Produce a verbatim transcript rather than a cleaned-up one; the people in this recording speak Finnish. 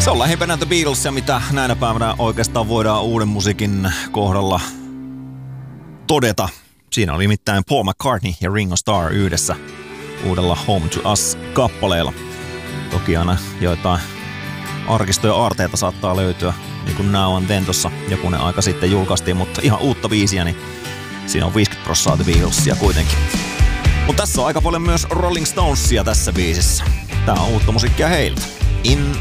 Se on lähimpänä The Beatlesia, mitä näinä päivänä oikeastaan voidaan uuden musiikin kohdalla todeta. Siinä oli nimittäin Paul McCartney ja Ringo Starr yhdessä uudella Home to Us-kappaleella. Toki aina joitain arkistoja aarteita saattaa löytyä, niin kuin Now and Then tuossa jokunen aika sitten julkaistiin, mutta ihan uutta biisiä, niin siinä on viisikymmentä prosenttia The Beatlesia kuitenkin. Mutta tässä on aika paljon myös Rolling Stonesia tässä biisissä. Tää on uutta musiikkia heiltä. In